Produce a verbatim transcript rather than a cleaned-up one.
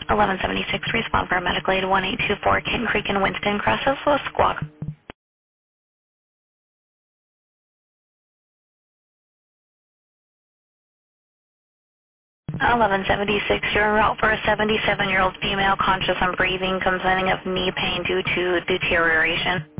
eleven seventy-six, respond for medical aid one eight two four, Kitten Creek in Winston, Crosses, Little Squawk. eleven seventy-six, you're en route for a seventy-seven-year-old female conscious and breathing, complaining of knee pain due to deterioration.